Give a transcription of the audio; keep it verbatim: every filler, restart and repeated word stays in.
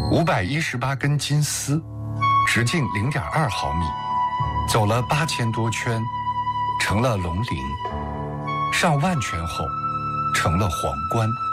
五百一十八根金丝，直径零点二毫米，走了八千多圈，成了龙鳞。上万圈后，成了皇冠。